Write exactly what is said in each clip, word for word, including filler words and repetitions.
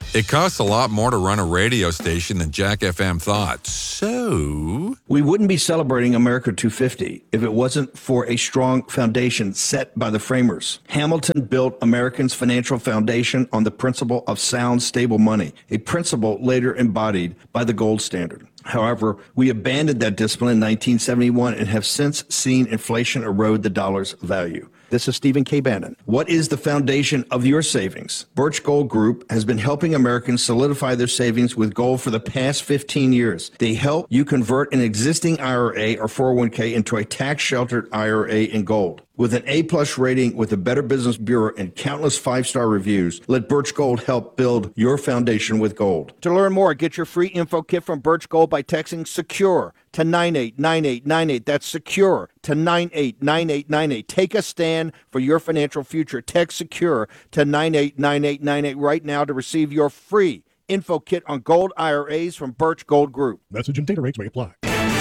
It costs a lot more to run a radio station than Jack F M thought. So... we wouldn't be celebrating America two fifty if it wasn't for a strong foundation set by the framers. Hamilton built Americans' financial foundation on the principle of sound, stable money, a principle later embodied by the gold standard. However, we abandoned that discipline in nineteen seventy-one and have since seen inflation erode the dollar's value. This is Stephen K. Bannon. What is the foundation of your savings? Birch Gold Group has been helping Americans solidify their savings with gold for the past fifteen years. They help you convert an existing I R A or four oh one k into a tax-sheltered I R A in gold. With an A-plus rating with the Better Business Bureau and countless five-star reviews, let Birch Gold help build your foundation with gold. To learn more, get your free info kit from Birch Gold by texting SECURE to nine eight nine eight nine eight. That's SECURE to nine eight nine eight nine eight. Take a stand for your financial future. Text SECURE to nine eight nine eight nine eight right now to receive your free info kit on gold I R As from Birch Gold Group. Message and data rates may apply.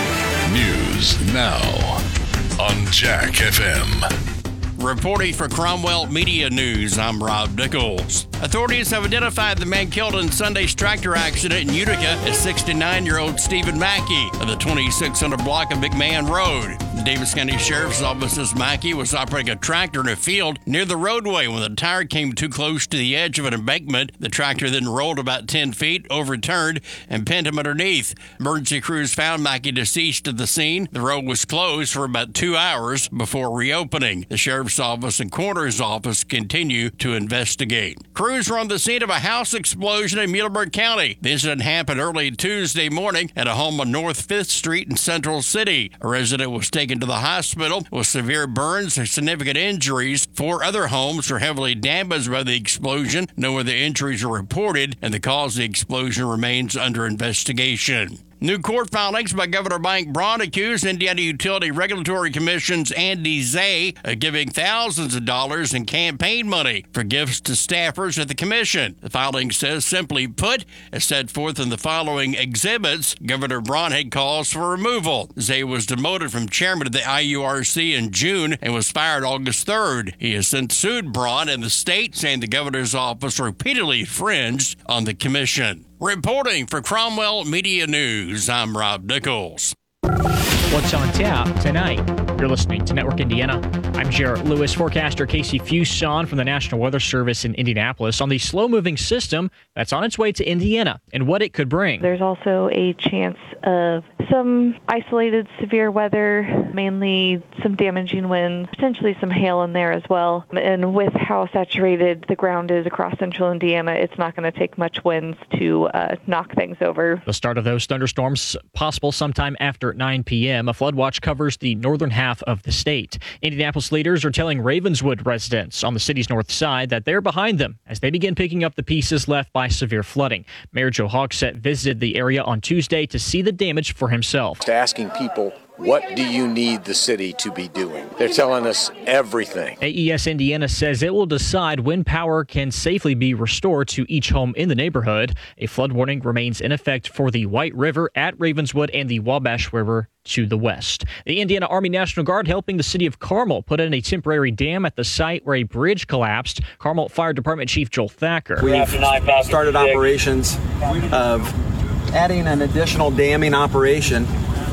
News now on Jack F M. Reporting for Cromwell Media News, I'm Rob Nichols. Authorities have identified the man killed in Sunday's tractor accident in Utica as sixty-nine-year-old Stephen Mackey of the twenty-six hundred block of McMahon Road. The Davis County Sheriff's Office says Mackey was operating a tractor in a field near the roadway when the tire came too close to the edge of an embankment. The tractor then rolled about ten feet, overturned, and pinned him underneath. Emergency crews found Mackey deceased at the scene. The road was closed for about two hours before reopening. The Sheriff's Office and Coroner's Office continue to investigate. Crews were on the scene of a house explosion in Muhlenberg County. The incident happened early Tuesday morning at a home on North fifth Street in Central City. A resident was taken to the hospital with severe burns and significant injuries. Four other homes were heavily damaged by the explosion. No other injuries were reported, and the cause of the explosion remains under investigation. New court filings by Governor Mike Braun accused Indiana Utility Regulatory Commission's Andy Zay of giving thousands of dollars in campaign money for gifts to staffers at the commission. The filing says, simply put, as set forth in the following exhibits, Governor Braun had calls for removal. Zay was demoted from chairman of the I U R C in June and was fired August third. He has since sued Braun and the state, saying the governor's office repeatedly infringed on the commission. Reporting for Cromwell Media News, I'm Rob Nichols. What's on tap tonight? You're listening to Network Indiana. I'm Jarrett Lewis. Forecaster Casey Fuson from the National Weather Service in Indianapolis on the slow-moving system that's on its way to Indiana and what it could bring. There's also a chance of some isolated severe weather, mainly some damaging winds, potentially some hail in there as well. And with how saturated the ground is across central Indiana, it's not going to take much winds to uh, knock things over. The start of those thunderstorms possible sometime after nine p.m. A flood watch covers the northern half of the state. Indianapolis leaders are telling Ravenswood residents on the city's north side that they're behind them as they begin picking up the pieces left by severe flooding. Mayor Joe Hogsett visited the area on Tuesday to see the damage for himself. Asking people, what do you need the city to be doing? They're telling us everything. A E S Indiana says it will decide when power can safely be restored to each home in the neighborhood. A flood warning remains in effect for the White River at Ravenswood and the Wabash River to the west. The Indiana Army National Guard helping the city of Carmel put in a temporary dam at the site where a bridge collapsed. Carmel Fire Department Chief Joel Thacker. We've started operations of adding an additional damming operation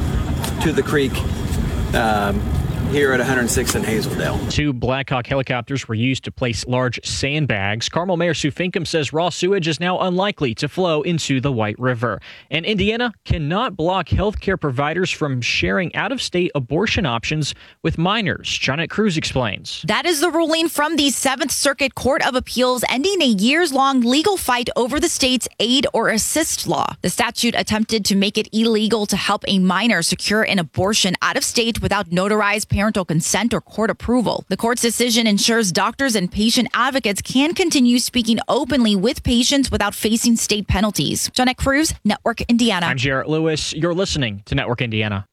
to the creek um, here at one hundred sixth and Hazeldale. Two Black Hawk helicopters were used to place large sandbags. Carmel Mayor Sue Finkum says raw sewage is now unlikely to flow into the White River. And Indiana cannot block healthcare providers from sharing out-of-state abortion options with minors. Janet Cruz explains. That is the ruling from the Seventh Circuit Court of Appeals, ending a years-long legal fight over the state's aid or assist law. The statute attempted to make it illegal to help a minor secure an abortion out of state without notarized parental consent or court approval. The court's decision ensures doctors and patient advocates can continue speaking openly with patients without facing state penalties. Janet Cruz, Network Indiana. I'm Jarrett Lewis. You're listening to Network Indiana.